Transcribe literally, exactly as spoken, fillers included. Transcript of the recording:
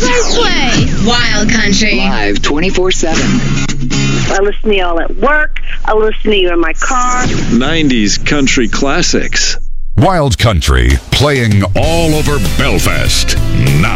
guys play? Wild Country. Live twenty-four seven. I listen to y'all at work. I listen to you in my car. nineties country classics. Wild Country, playing all over Belfast. Now.